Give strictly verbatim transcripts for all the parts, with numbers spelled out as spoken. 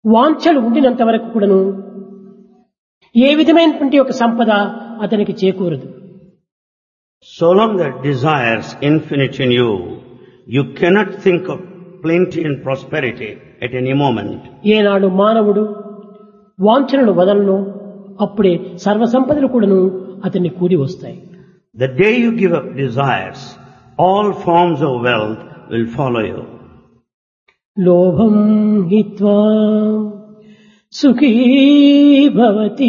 వాంఛలు ఉండినంత వరకు కూడాను ఏ విధమైనటువంటి ఒక సంపద అతనికి చేకూరదు. So long that desires infinite in you, you cannot think of plenty and prosperity at any moment. ఏనాడు మానవుడు వాంఛలను వదలను అప్పుడే సర్వసంపదలు కూడాను అతన్ని కూడి వస్తాయి. The day you give up desires, all forms of wealth will follow you. లోభం హిత్వా సుఖీ భవతి.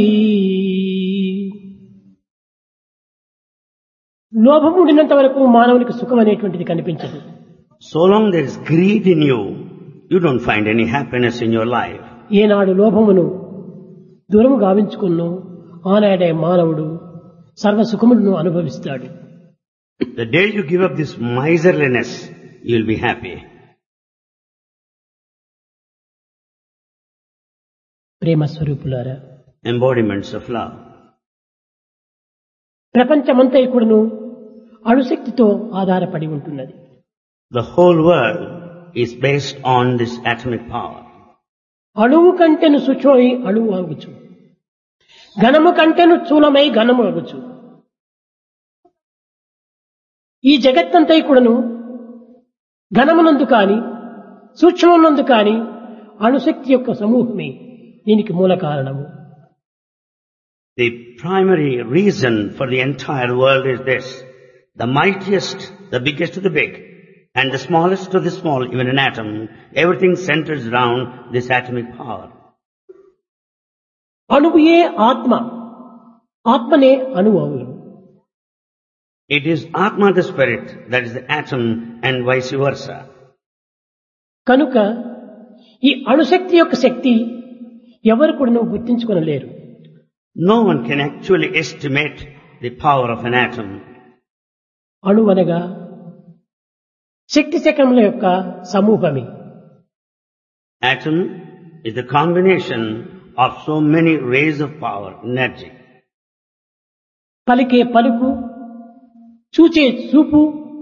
లోభం ఉండినంత వరకు మానవునికి సుఖం అనేటువంటిది కనిపించదు. So long there is greed in you, you don't find any happiness in your life. ఏనాడు లోభమును దూరము గావించుకున్నో ఆనాడే మానవుడు సర్వ సుఖములను అనుభవిస్తాడు. The day you give up this miserliness, you will be happy. ప్రేమ స్వరూపులారా, Embodiments of love. ప్రపంచమంతా కూడాను అణుశక్తితో ఆధారపడి ఉంటున్నది. The whole world is based on this atomic power. అణువు కంటెను సూక్ష్మమై అణువు అగుచు, ఘనము కంటెను స్థూలమై ఘనము అగుచు. ఈ జగత్తంతా కూడాను ఘనమునందు కాని సూక్ష్మమునందు కాని అణుశక్తి యొక్క సమూహమే దీనికి మూల కారణము. The primary reason for the entire world is this: the mightiest, the biggest to the big, and the smallest to the small, even an atom, everything centers around this atomic power. అణువుయే ఆత్మ, ఆత్మనే అణువు అవును. It is Atma the spirit, that is the atom, and vice versa. కనుక ఈ అణుశక్తి యొక్క శక్తి ఎవరు కూడా గుర్తించుకొనలేరు. No one can actually estimate the power of an atom. అణువు అనగా శక్తి శకముల యొక్క సమూహమే. Atom is the combination of so many rays of power, energy. పలికే పలుకు, చూచే చూపు,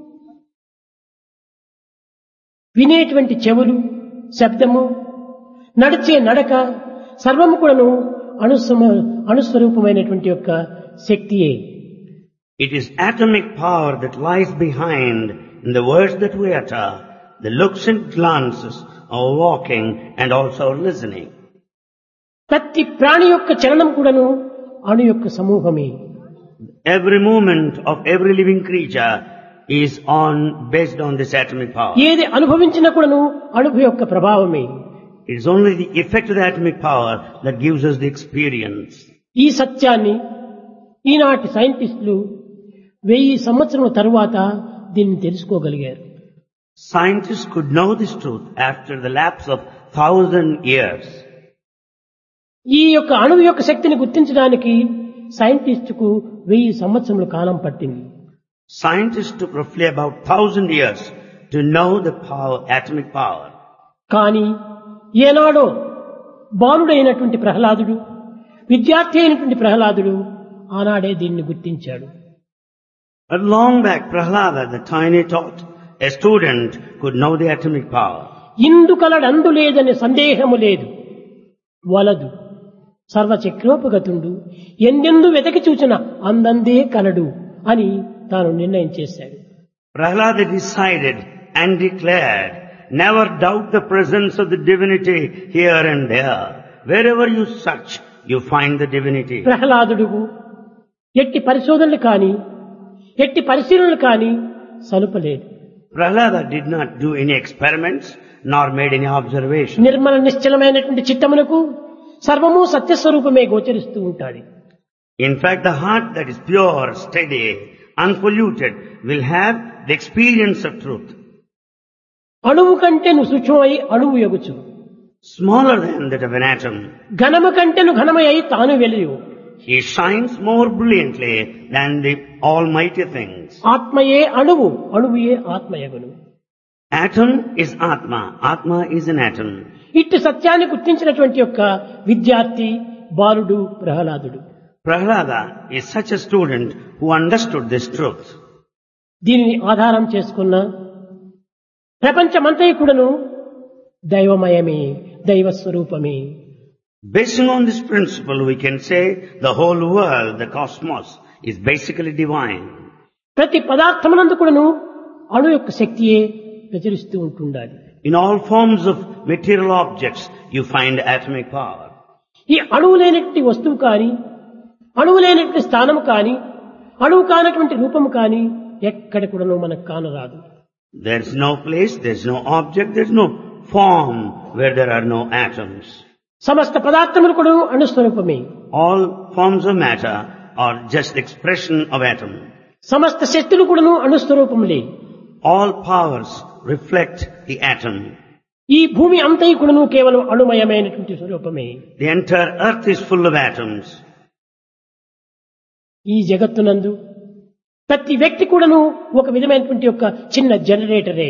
వినేటువంటి చెవులు, శబ్దము, నడిచే నడక సర్వము కూడాను అణుసమ అణుస్వరూపమైనటువంటి యొక్క శక్తియే. It is atomic power that lies behind in the words that we utter, the looks and glances, our walking and also our listening. ప్రతి ప్రాణి యొక్క చలనం కూడాను అణు యొక్క సమూహమే. Every movement of every living creature is on based on this atomic power. ఏది అనుభవించినా కూడాను అణువు యొక్క ప్రభావమే. It is only the effect of the atomic power that gives us the experience. ఈ సత్యాన్ని ఈనాటి సైంటిస్టులు వెయ్యి సంవత్సరాల తరువాత దీన్ని తెలుసుకోగలిగారు. Scientists could know this truth after the lapse of thousand years. ఈ యొక్క అణువు యొక్క శక్తిని గుర్తించడానికి సైంటిస్టుకు వెయ్యి సంవత్సరముల కాలం పట్టింది. Scientists took roughly about thousand years to know the power, atomic power. కానీ ఏనాడో బాలుడైనటువంటి ప్రహ్లాదుడు, విద్యార్థి అయినటువంటి ప్రహ్లాదుడు ఆనాడే దీన్ని గుర్తించాడు. But long back, Prahlada, the tiny tot, a student, could know the atomic power. ఇందు కలడందు లేదని సందేహము లేదు, వలదు సర్వచక్రోపగతుండు, ఎందెందు వెతకి చూచిన అందందే కలడు అని తాను నిర్ణయం చేశాడు. Prahlada decided and declared, never doubt the presence of the divinity here and there. Wherever you search, you find the divinity. ప్రహ్లాదుడు ఎట్టి పరిశోధనలు కాని ఎట్టి పరిశీలనలు కాని సలుపలేదు. Prahlada did not do any experiments nor made any observation. Nirmala నిశ్చలమైనటువంటి చిత్తమునకు సర్వము సత్యస్వరూపమే గోచరిస్తూ ఉంటాడు. In fact, the heart that is pure, steady, unpolluted will have the experience of truth. అణువు కంటెను సూక్ష్మమై అణువు ఎగుచు, Smaller than that of an atom. ఘనము కంటెను ఘనమై తాను వెలియు. He shines more brilliantly than the almighty things. ఆత్మయే అణువు, అణువుయే ఆత్మయగును. Atom is Atma. Atma is an atom. ఇట్టి సత్యాన్ని గుర్తించినటువంటి యొక్క విద్యార్థి బాలుడు ప్రహ్లాదుడు. Prahlada is such a student who understood this truth. దీనిని ఆధారం చేసుకున్న ప్రపంచమంతా కూడాను దైవమయమే, దైవ స్వరూపమే. Basing on this principle, we can say the whole world, the cosmos, is basically divine. ప్రతి పదార్థమునందు కూడాను అణు యొక్క శక్తియే ప్రచురిస్తూ ఉంటుండాలి. In all forms of material objects, you find atomic power. ఈ అణువు లేనటువంటి వస్తువు కానీ, అణువు లేనటువంటి స్థానము కానీ, అణువు కానటువంటి రూపము కానీ ఎక్కడ కూడాను మనకు కానరాదు. There is no place, there is no object, there is no form where there are no atoms. సమస్త పదార్థములు కూడా అణుస్వరూపమే. All forms of matter are just expression of atom. సమస్త శక్తులు కూడాను అణుస్వరూపములే. All powers reflect the atom. ఈ భూమి అంతయు కూడాను కేవలం అణుమయమైనటువంటి స్వరూపమే. The entire earth is full of atoms. ఈ జగత్తునందు ప్రతి వ్యక్తి కూడాను ఒక విధమైనటువంటి ఒక చిన్న జనరేటరే.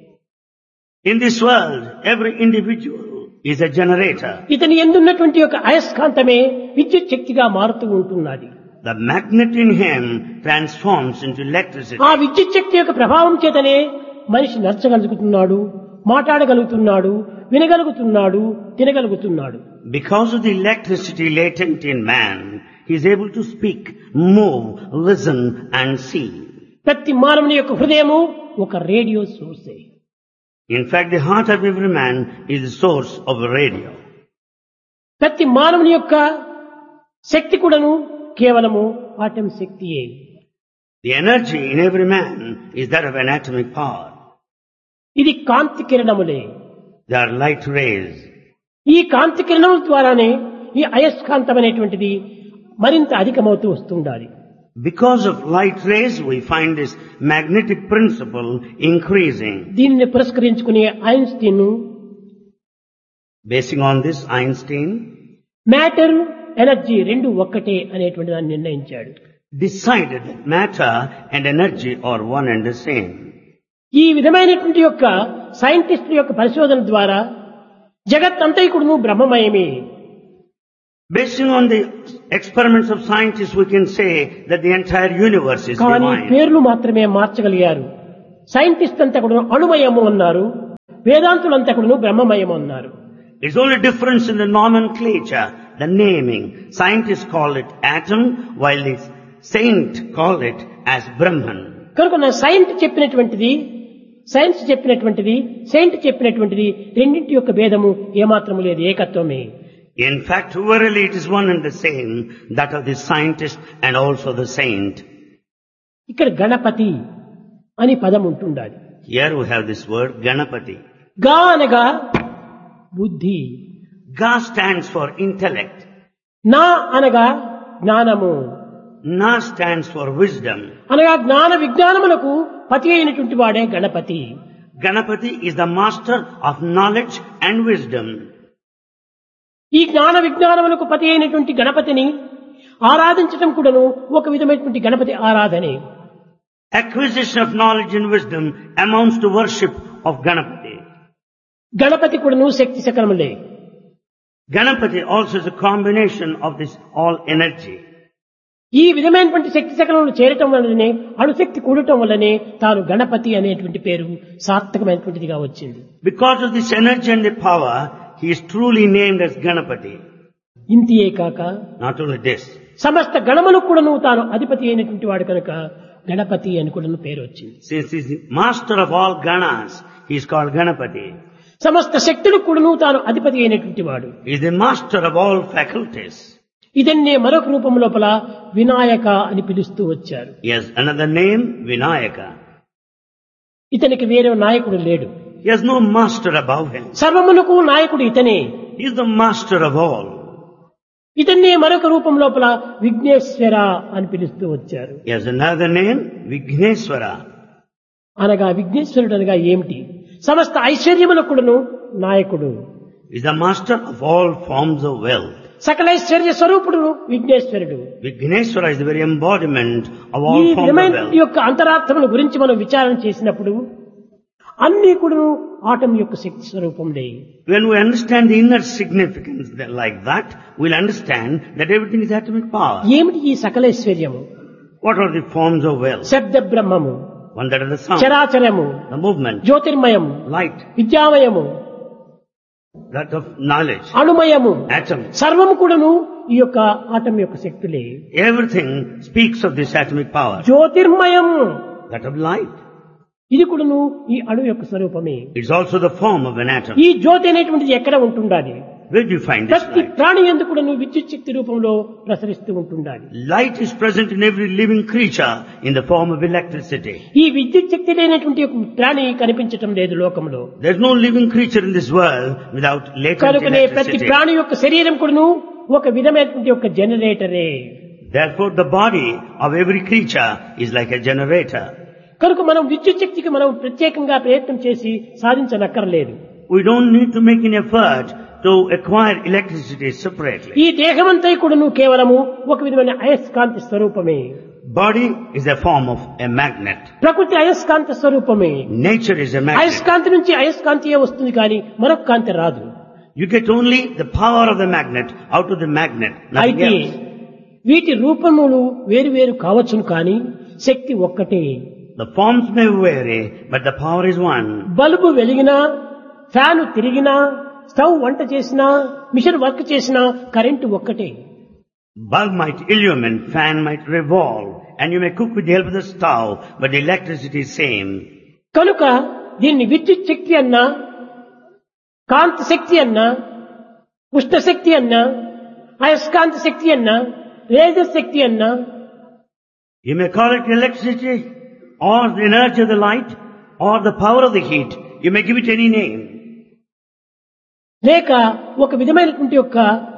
In this world, every individual is a generator. ఇతని ఎందున్నటువంటి ఒక అయస్కాంతమే విద్యుత్ శక్తిగా మారుతూ ఉంటున్నది. The magnet in him transforms into electricity. ఆ విద్యుత్ శక్తి యొక్క ప్రభావం చేతనే మనిషి నడచగలుగుతున్నాడు, మాట్లాడగలుగుతున్నాడు, వినగలుగుతున్నాడు, తినగలుగుతున్నాడు. Because of the electricity latent in man, he is able to speak, move, listen and see. ప్రతి మానవుని యొక్క హృదయము ఒక radio సోర్సే. In fact, the heart of every man is the source of a radio. ప్రతి మానవుని యొక్క శక్తి కూడాను కేవలము atom శక్తియే. The energy in every man is that of an atomic power. ఇది కాంతి కిరణములే. They are light rays. ఈ కాంతి కిరణముల ద్వారానే ఈ అయస్కాంతం అనేటువంటిది మరింత అధికమవుతూ వస్తుండాలి. Because of light rays, we find this magnetic principle increasing. దీనిని పురస్కరించుకునే Einstein, Basing on this, Einstein matter energy రెండు ఒక్కటే అనేటువంటి దాన్ని నిర్ణయించాడు. decided that matter and energy are one and the same. ఈ విధమైనటువంటి యొక్క సైంటిస్టుల యొక్క పరిశోధన ద్వారా జగత్తంతైకుడును బ్రహ్మమయమే. Basing on the experiments of scientists, we can say that the entire universe is కానీ divine. పేర్లు మాత్రమే మార్చగలిగారు. సైంటిస్ట్ అంతా కూడా అణుమయము అన్నారు, వేదాంతులంతా కూడా బ్రహ్మమయము అన్నారు. It's only difference in the nomenclature, the naming. Scientists call it atom, while the saint call it as Brahman. కనుక నా సైంట్ చెప్పినటువంటిది, సైన్స్ చెప్పినటువంటిది, సెయింట్ చెప్పినటువంటిది రెండింటి యొక్క భేదము ఏమాత్రము లేదు, ఏకత్వమే. In fact, verily it is one and the same, that of the scientist and also the saint. ఇక్కడ గణపతి అని పదం ఉంటుండాలి. Here we have this word, Ganapati. గా అనగా బుద్ధి, Ga stands for intellect. నా అనగా జ్ఞానము, Na stands for wisdom. అనగా జ్ఞాన విజ్ఞానములకు పతి అయినటువంటి వాడే Ganapati. Ganapati is the master of knowledge and wisdom. ఈ జ్ఞాన విజ్ఞానములకు పతి అయినటువంటి గణపతిని ఆరాధించటం కూడాను ఒక విధమైనటువంటి Ganapati ఆరాధనే. Acquisition of knowledge and wisdom amounts to worship of Ganapati. Ganapati కూడాను శక్తి శకలములే. Ganapati also is a combination of this all energy. ఈ విధమైనటువంటి శక్తి శకలములు చేరటం వల్లనే, అణుశక్తి కూడటం వల్లనే తాను గణపతి అనేటువంటి పేరు సార్థకమైనటువంటిదిగా వచ్చింది. Because of this energy and the power, he is truly named as Ganapati. ఇంతియే కాక Not only this, సమస్త గణములకు కూడాను తాను అధిపతి అయినటువంటి వాడు కనుక గణపతి అని కూడా పేరు వచ్చింది. since he is the master of all Ganas, he is called Ganapati. సమస్త శక్తులకు కూడాను తాను అధిపతి అయినటువంటి వాడు. He is the master of all faculties. ఇదన్నే మరొక రూపం లోపల వినాయక అని పిలుస్తూ వచ్చారు. He has another name, Vinayaka. ఇతనికి వేరే నాయకుడు లేడు. He has no master above him. సర్వమునకు నాయకుడు ఇతనే. He is the master of all. ఇతన్నే మరొక రూపం లోపల విఘ్నేశ్వర అని పిలుస్తూ వచ్చారు. He has another name, Vigneswara. అనగా విఘ్నేశ్వరుడు అనగా ఏమిటి? సమస్త ఐశ్వర్యములకు కూడాను నాయకుడు. He is the master of all forms of wealth. సకలైశ్వర్య స్వరూపుడు విఘ్నేశ్వరుడు. Vigneswara is the very embodiment of all ఈ forms of విధమైన wealth. యొక్క అంతరార్థముల గురించి మనం విచారణ చేసినప్పుడు అన్ని కూడాను ఆటం యొక్క శక్తి స్వరూపంలే. When we understand the inner significance like that, we'll understand that everything is atomic power. ఏమిటి ఈ సకలైశ్వర్యము? What are the forms of wealth? శబ్ద బ్రహ్మము, One that is the sound, చరాచరము, the movement, జ్యోతిర్మయము, light, విద్యామయము, that of knowledge, అణుమయము, atom. సర్వము కూడాను ఈ యొక్క atom యొక్క శక్తులే. Everything speaks of this atomic power, జ్యోతిర్మయము, that of light. ఇది కూడాను ఈ అణు యొక్క స్వరూపమే. It's also the form of an atom. ఈ జ్యోతి అనేటువంటిది ఎక్కడ ఉంటుండాలి? Where do you find this ప్రతి light? ప్రాణి యందు కూడాను విద్యుత్ శక్తి రూపంలో ప్రసరిస్తూ ఉంటుండాలి. Light is present in every living creature in the form of electricity. ఈ విద్యుత్ శక్తి లేనటువంటి ఒక ప్రాణి కనిపించటం లేదు లోకంలో. There's no living creature in this world without latent కనుకనే ప్రతి electricity. ప్రాణి యొక్క శరీరం కూడాను ఒక విధమైనటువంటి ఒక జనరేటరే. Therefore, the body of every creature is like a generator. కనుక మనం విద్యుత్ శక్తికి మనం ప్రత్యేకంగా ప్రయత్నం చేసి సాధించనక్కర్లేదు. We don't need to make an effort to acquire electricity separately. ఈ దేహమంతా కూడాను కేవలము ఒక విధమైన అయస్కాంతి స్వరూపమే. Body is a form of a magnet. ప్రకృతి అయస్కాంత స్వరూపమే. Nature is a magnet. అయస్కాంతి నుంచి అయస్కాంతియే వస్తుంది కానీ మరొక కాంతి రాదు. You get only the power of the magnet out of the magnet, nothing అయితే else. వీటి రూపములు వేరు వేరు కావచ్చును కానీ శక్తి ఒక్కటే. The forms may vary, but the power is one. Bulb వెలిగినా, fan తిరిగినా, స్టవ్ వంట చేసినా, మిషన్ వర్క్ చేసినా కరెంటు ఒక్కటే. Bulb might illumine, fan might revolve, and you may cook with the help of the stove, but the electricity is same. కనుక దీన్ని విద్యుత్ శక్తి అన్నా, కాంతి శక్తి అన్నా, ఉష్ణ శక్తి అన్నా, అయస్కాంత శక్తి అన్నా, రేజర్ శక్తి అన్నా, You may call it electricity, or the energy of the light, or the power of the heat. You may give it any name. లేక ఒక విధమైనటువంటి యొక్క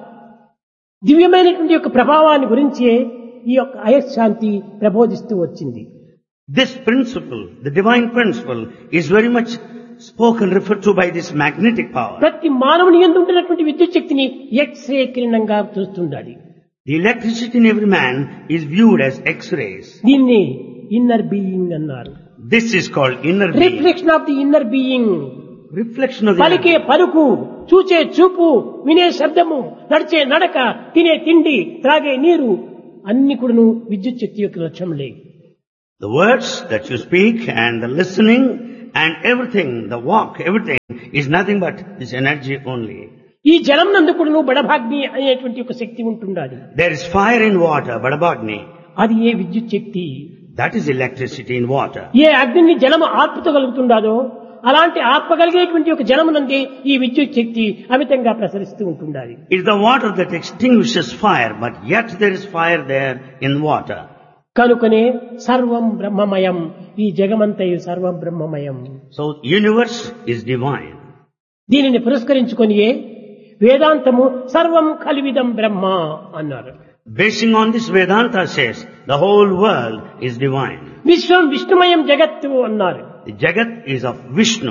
దివ్యమైనటువంటి యొక్క ప్రభావాన్ని గురించి ఈ యొక్క అయస్కాంతి ప్రబోధిస్తూ వచ్చింది. This principle, the divine principle, is very much spoken, referred to by this magnetic power. ప్రతి మానవుని యందు ఉంటున్నటువంటి విద్యుత్ శక్తిని x ray కిరణంగా చూస్తుండాలి. The electricity in every man is viewed as X-rays. దీన్ని ఇన్నర్ బీయింగ్ అన్నారు. This is called inner being. Reflection of the inner being. Reflection of the inner పలికే being. పలుకు, చూచే చూపు, వినే శబ్దము, నడిచే నడక, తినే తిండి, త్రాగే నీరు అన్ని కూడాను విద్యుత్ శక్తి యొక్క లక్ష్యములే. The words that you speak and the listening and everything, the walk, everything is nothing but this energy only. ఈ జలం నందు కూడాను బడభాగ్ని అనేటువంటి ఒక శక్తి ఉంటుండాలి. There is fire in water, Badabagni. అది ఏ విద్యుత్ శక్తి. That is electricity in water. ఏ అగ్నిని జలము ఆర్పుతగలుగుతుండాదో అలాంటి ఆర్పగలిగేటువంటి ఒక జలమునందే ఈ విద్యుత్ శక్తి అమితంగా ప్రసరిస్తూ ఉంటుండాలి. It is the water that extinguishes fire, but yet there is fire there in water. కనుకనే సర్వం బ్రహ్మమయం, ఈ జగమంతయు సర్వం బ్రహ్మమయం. So universe is divine. దీనిని పురస్కరించుకొనియే వేదాంతము సర్వం కలివిదం బ్రహ్మ అన్నారు. Basing on this, Vedanta says the whole world is divine. విశ్వం విష్ణుమయం జగత్తు అన్నారు. The Jagat is of Vishnu.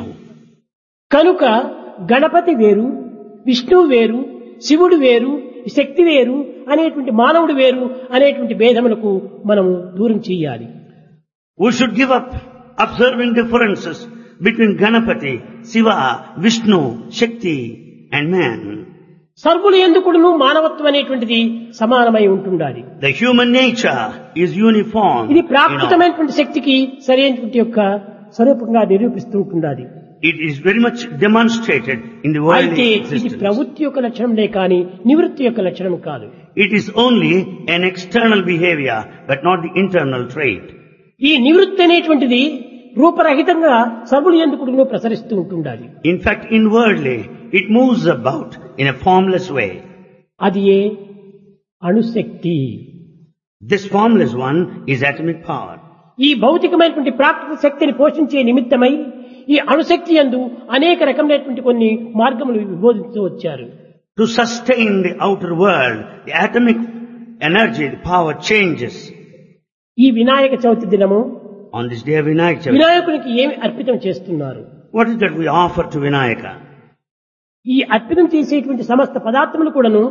కనుక గణపతి వేరు, విష్ణువు వేరు, శివుడు వేరు, శక్తి వేరు అనేటువంటి మానవుడు వేరు అనేటువంటి భేదములకు మనం దూరం చేయాలి. We should give up observing differences between Ganapati, Shiva, Vishnu, Shakti and man. సర్వులు ఎందుకును మానవత్వం అనేటువంటిది సమానమై ఉంటుండాలి. The human nature is uniform. ఇది You know. ప్రాకృతమైనటువంటి శక్తికి సరైనటువంటి యొక్క స్వరూపంగా నిరూపిస్తూ ఉంటుండాలి. It is very much demonstrated in the worldly అయితే ఇది existence. ప్రవృత్తి యొక్క లక్షణంలే కాని నివృత్తి యొక్క లక్షణం కాదు. It is only an external behavior, but not the internal trait. ఈ నివృత్తి అనేటువంటిది రూపరహితంగా సర్వులు ఎందుకును ప్రసరిస్తూ ఉంటుండాలి. In fact, inwardly, it moves about in a formless way. అది ఏ అణుశక్తి. This formless one is atomic power. ఈ భౌతికమైనటువంటి ప్రాకృతిక శక్తిని పోషించే నిమిత్తమై ఈ అణుశక్తి యందు అనేక రకమైనటువంటి కొన్ని మార్గములు విభోదిస్తూ వచ్చారు. To sustain the outer world, the atomic energy, the power changes. ఈ వినాయక చవితి దినము On this day of Vinayaka Chavithi, వినాయకునికి ఏమి అర్పితం చేస్తున్నారు? what is that we offer to Vinayaka? ఈ అర్పితం చేసేటువంటి సమస్త పదార్థములు కూడాను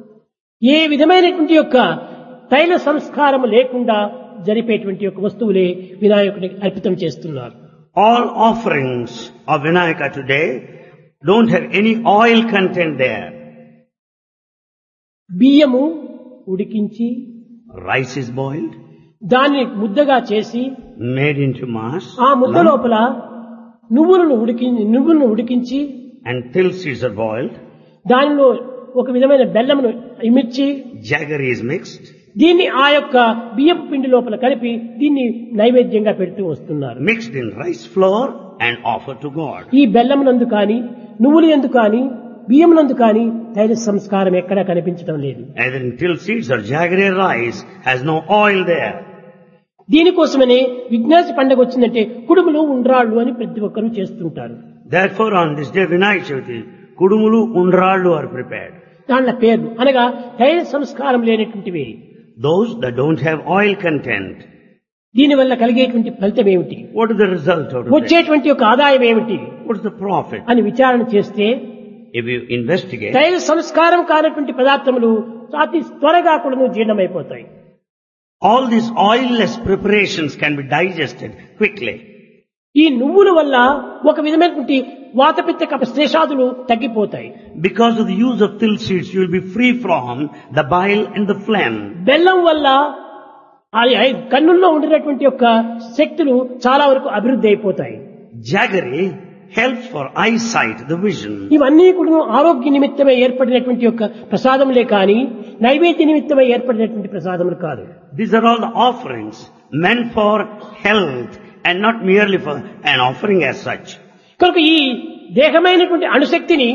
ఏ విధమైనటువంటి యొక్క తైల సంస్కారం లేకుండా జరిపేటువంటి యొక్క వస్తువులే వినాయకునికి అర్పితం చేస్తున్నారు. All offerings of Vinayaka today don't have any oil content there. బియ్యము ఉడికించి Rice is boiled, దాన్ని ముద్దగా చేసి made into mass, ఆ ముద్ద లోపల నువ్వులను ఉడికి నువ్వులను ఉడికించి and till seeds are boiled. దానిలో ఒక విధమైన బెల్లమును ఇమిర్చి Jaggery is mixed. దీన్ని ఆ యొక్క బియ్యపు పిండి లోపల కలిపి దీన్ని నైవేద్యంగా పెడుతూ వస్తున్నారు. Mixed in rice flour and offered to God. ఈ బెల్లమునందు కానీ నువ్వులు ఎందు కానీ బియ్యమునందు కానీ తైల సంస్కారం ఎక్కడా కనిపించడం లేదు. Either in till seeds or jaggery rice has no oil there. దీనికోసమనే Vighnesha పండుగ వచ్చిందంటే కుడుములు ఉండ్రాళ్ళు అని ప్రతి ఒక్కరూ చేస్తుంటారు. Therefore on this day Vinayaka Chavati, kudumulu undrallu are prepared. దాంట్లో పేర్లు అనగా తైల సంస్కారం లేనటువంటివి. Those that don't have oil content. దీనివల్ల కలిగేటువంటి ఫలితం ఏమిటి, What is the result out of it? వచ్చేటువంటి యొక్క ఆదాయం ఏమిటి What is the profit? అని విచారణ చేస్తే If you investigate, తైల సంస్కారం కానటువంటి పదార్థములు అతి త్వరగా కూడా జీర్ణమైపోతాయి. all these oilless preparations can be digested quickly. ఈ నువ్వుల వల్ల ఒక విధమైనటువంటి వాతపిత్త కఫ శేషాదులు తగ్గిపోతాయి. Because of the use of till seeds, you will be free from the bile and the phlegm. బెల్లం వల్ల ఆ కన్నుల్లో ఉండినటువంటి యొక్క శక్తులు చాలా వరకు అభివృద్ధి అయిపోతాయి. Jaggery helps for eyesight, the vision. ఇవన్నీ కూడా ఆరోగ్య నిమిత్తమే ఏర్పడినటువంటి యొక్క ప్రసాదములే కానీ నైవేద్య నిమిత్తమే ఏర్పడినటువంటి ప్రసాదములు కాదు. These are all the offerings meant for health and not merely for an offering as such. కనుక ఈ దేహమైనటువంటి అణుశక్తిని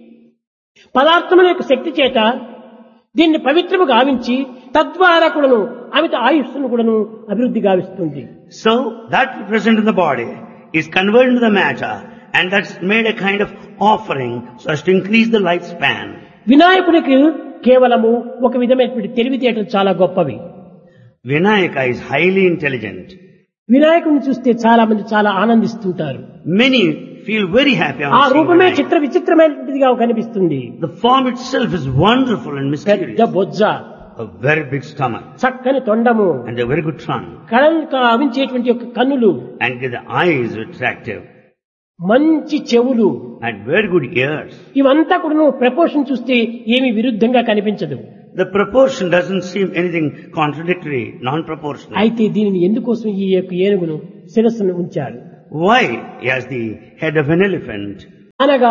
పదార్థముల యొక్క శక్తి చేత దీన్ని పవిత్రము గావించి తద్వారా కూడాను అమిత ఆయుష్ను కూడాను అభివృద్ధి గావిస్తుంది. So that present in the body is converted into the matter, and that's made a kind of offering so as to increase the lifespan. వినాయకుడికి కేవలము ఒక విధమైనటువంటి తెలివితేటలు చాలా గొప్పవి. Vinayaka is highly intelligent. వినాయకుడిని చూస్తే చాలా మంది చాలా ఆనందిస్తుంటారు. Many feel very happy on ఆ seeing రూపమే Vinayaka. చిత్ర విచిత్రమైనటువంటిదిగా కనిపిస్తుంది. The form itself is wonderful and పెద్ద mysterious. Bojja, A very big stomach చక్కని తొండము, and a very good trunk, కళలు కావించేటువంటి యొక్క కన్నులు, and the eyes are attractive మంచి చెవులు, and very good ears. ఇవంతా కూడా ప్రపోర్షన్ చూస్తే ఏమి విరుద్ధంగా కనిపించదు. The proportion doesn't seem anything contradictory, non-proportional. అయితే దీనిని ఎందుకోసం ఈ యొక్క ఏనుగును శిరస్సును ఉంచారు Why he has the head of an elephant? అనగా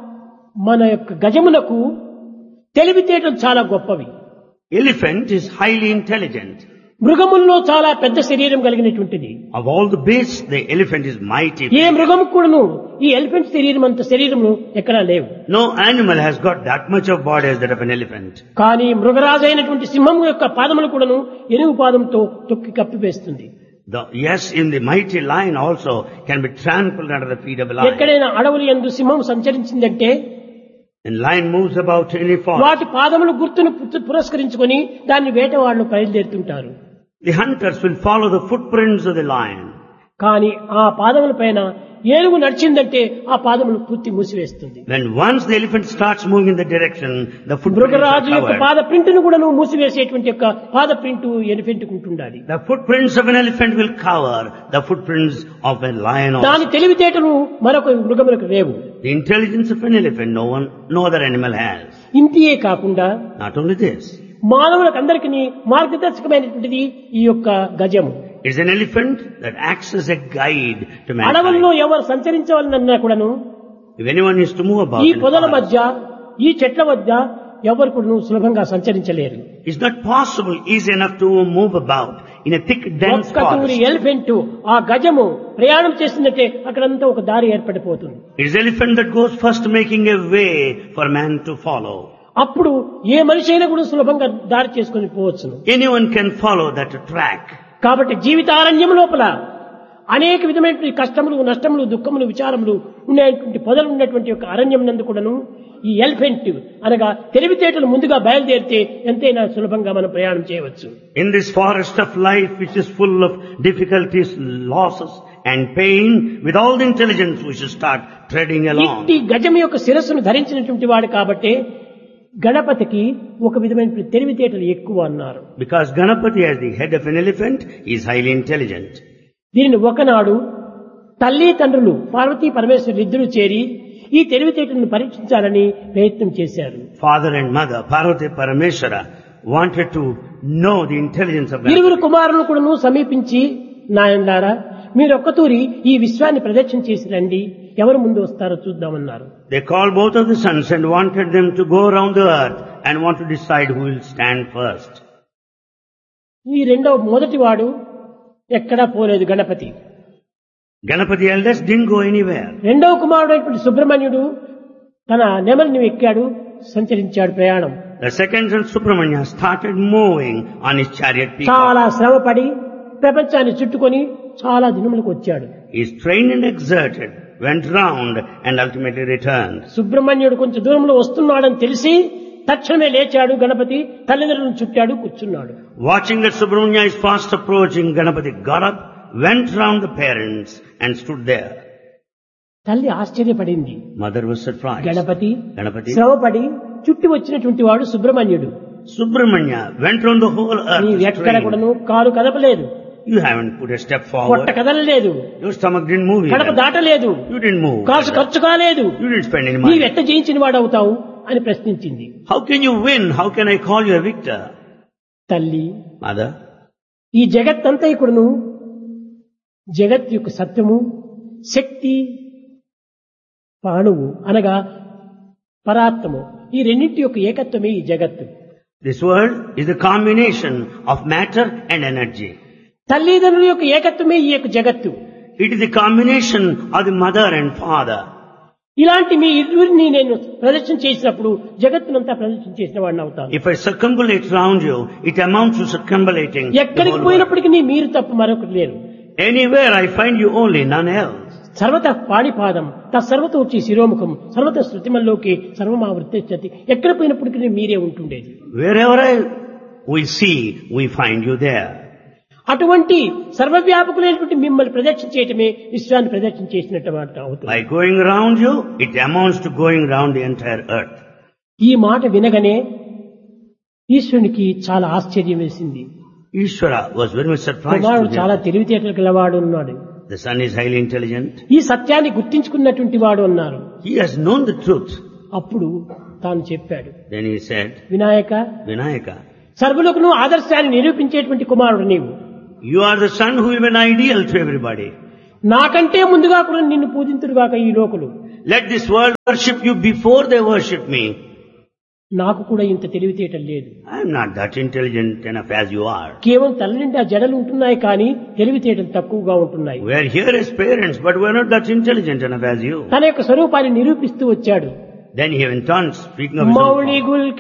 మన యొక్క గజమునకు తెలివితేటలు చాలా గొప్పవి. Elephant is highly intelligent. మృగముల్లో చాలా పెద్ద శరీరం కలిగినటువంటిది. Of all the beasts, the elephant is mighty. ఏ మృగము కూడాను ఈ ఎలిఫెంట్ శరీరం అంత శరీరము ఎక్కడా లేవు. No animal has got that much of body as that of an elephant. కానీ మృగరాజు అయినటువంటి సింహము యొక్క పాదములు కూడాను ఏనుగు పాదంతో తొక్కి కప్పివేస్తుంది. The, yes, in the mighty lion also can be trampled under the feet of a lion. ఎక్కడైనా అడవులు యందు సింహం సంచరించిందంటే And lion moves about any forest. వాటి పాదములు గుర్తును పు- పురస్కరించుకొని దాన్ని వేటవాళ్ళు బయలుదేరుతుంటారు. The hunters will follow the footprints of the lion. కానీ ఆ పాదముల పైన ఏనుగు నడిచిందంటే ఆ పాదములు పూర్తి మూసివేస్తుంది. When once the elephant starts moving in the direction, the footprints are మృగరాజు యొక్క covered. పాద ప్రింట్ను కూడా మూసివేసేటువంటి యొక్క పాద ప్రింట్ ఎలిఫెంట్ ఉంటుండాలి. The footprints of an elephant will cover the footprints of a lion also. దాని తెలివితేటలు మరొక మృగములకు లేవు. The intelligence of an elephant no one, no other animal has. ఇంతియే కాకుండా Not only this, మానవులకు అందరికీ మార్గదర్శకమైనటువంటిది ఈ యొక్క గజము. it's an elephant that acts as a guide to అడవుల్లో mankind. ఎవరు సంచరించవాలన్నా కూడాను If anyone is to move about ఈ in పొదల forest, మధ్య ఈ చెట్ల మధ్య ఎవరు కూడా సులభంగా సంచరించలేరు. it's not possible, easy enough to move about in a thick, dense ఒక్కతూరి forest. ఎలిఫెంట్ ఆ గజము ప్రయాణం చేస్తుందంటే అక్కడంతా ఒక దారి ఏర్పడిపోతుంది. It's the elephant that goes first making a way for man to follow. అప్పుడు ఏ మనిషి అయినా కూడా సులభంగా దారి చేసుకొని పోవచ్చును. Anyone can follow that track. కాబట్టి జీవితారణ్యం లోపల అనేక విధమైనటువంటి కష్టములు, నష్టములు, దుఃఖములు, విచారములు ఉన్నటువంటి పొదలు ఉన్నటువంటి యొక్క అరణ్యం నందు కూడాను ఈ ఎలిఫెంట్ అనగా తెలివితేటలు ముందుగా బయలుదేరితే ఎంతైనా సులభంగా మనం ప్రయాణం చేయవచ్చు. In this forest of life which is full of difficulties, losses and pain, with all the intelligence we should start treading along. ఇట్టి గజం యొక్క శిరస్సును ధరించినటువంటి వాడు కాబట్టి గణపతికి ఒక విధమైన తెలివితేటలు ఎక్కువ అన్నారు. Because Ganapati as the head of an elephant is highly intelligent. దీనిని ఒకనాడు తల్లి తండ్రులు పార్వతీ పరమేశ్వరులు ఇద్దరు చేరి ఈ తెలివితేటలను పరీక్షించాలని ప్రయత్నం చేశారు. Father and mother, Parvati Parameshwara, wanted to know the intelligence of ఇరువురు Ganapati. కుమారులను కూడాను సమీపించి, నాయనలారా మీరు ఒక్కతూరి ఈ విశ్వాన్ని ప్రదక్షిణ చేసి రండి, ఎవరు ముందు వస్తారో చూద్దామన్నారు. They called both of the sons and wanted them to go around the earth and want to decide who will stand first. ఈ రెండవ మొదటి వాడు ఎక్కడా పోలేదు Ganapati. Ganapati eldest didn't go anywhere. రెండవ కుమారుడైనటువంటి సుబ్రహ్మణ్యుడు తన నెమలిని ఎక్కాడు, సంచరించాడు ప్రయాణం. The second son Subramanya started moving on his chariot peacock. చాలా శ్రమపడి ప్రపంచాన్ని చుట్టుకొని చాలా దినములకు వచ్చాడు. He is trained and exerted, went round and ultimately returned. సుబ్రహ్మణ్యుడు కొంచెం దూరంలో వస్తున్నాడని తెలిసి తక్షణమే లేచాడు గణపతి, తల్లిదండ్రులను చుట్టాడు, కూర్చున్నాడు. Watching that Subramanya is fast approaching, Ganapati got up, went round the parents and stood there. తల్లి ఆశ్చర్యపడింది. Mother was surprised. Ganapati Ganapati, శ్రమపడి చుట్టి వచ్చినటువంటి వాడు సుబ్రహ్మణ్యుడు. Subramanya went round the whole నీవు earth. ఎక్కడ trained. కూడాను కాలు కదపలేదు, You haven't put a step పొట్ట forward. కదలలేదు, Your stomach didn't move Kadapa either. దాటలేదు, You didn't move. కాసు ఖర్చు కాలేదు, You didn't spend any నీవు money. ఎట్ట జయించిన వాడవుతావు అని ప్రశ్నించింది. How can you win? How can I call you a victor? తల్లి, Mother, ఈ జగత్తంతా ఇక్కడను జగత్ యొక్క సత్యము, శక్తి, ప్రాణువు అనగా పరాత్మము, ఈ రెండింటి యొక్క ఏకత్వమే ఈ జగత్తు. this world is a combination of matter and energy. తల్లిదండ్రుల యొక్క ఏకత్వమే ఈ యొక్క జగత్తు. It is the combination of the mother and father. ఇలాంటి మీ ఇరువురిని నేను ప్రదర్శన చేసినప్పుడు జగత్తునంతా ప్రదర్శన చేసిన వాడిని అవుతాను. If I circumambulate round you, it amounts to circumambulating the ఎక్కడికి whole world. పోయినప్పటికీ మీరు తప్ప మరొకరు లేరు. Anywhere I find you only, none else. సర్వత పాణిపాదం తత్సర్వత వచ్చి శిరోముఖం సర్వత శృతిమల్లోకి సర్వమావృత్తి. ఎక్కడ పోయినప్పటికీ మీరే ఉంటుండేది. Wherever I, we see, we find you there. అటువంటి సర్వవ్యాపకులైనటువంటి మిమ్మల్ని ప్రదక్షిణ చేయటమే విశ్వాన్ని ప్రదక్షిణ చేసినట్టు అవుతుంది. By going around you, it amounts to going around the entire earth. ఈ మాట వినగానే ఈశ్వరునికి చాలా ఆశ్చర్యం వేసింది. Ishvara was very much surprised కుమారుడు to చాలా hear. తెలివితేటలు గలవాడు ఉన్నాడు, The son is highly intelligent. ఈ సత్యాన్ని గుర్తించుకున్నటువంటి వాడు అన్నారు. He has known the truth. అప్పుడు తాను చెప్పాడు, Then he said, Vinayaka, Vinayaka, సర్వులకు ఆదర్శాన్ని నిరూపించేటువంటి కుమారుడు నీవు. you are the son who will be an ideal to everybody. నాకంటే ముందుగా కూడా నిన్ను పూజింతురుగాక ఈ లోకులు. Let this world worship you before they worship me. నాకు కూడా ఇంత తెలివితేటలు లేదు. I am not that intelligent enough as you are. కేవలం తల్లి నిండా జడలు ఉంటున్నాయి కానీ తెలివితేటలు తక్కువగా ఉంటున్నాయి. We are here as parents, but we are not that intelligent enough as you. తన యొక్క స్వరూపాన్ని నిరూపిస్తూ వచ్చాడు. Then he went on speaking of his own Mouli form. Gul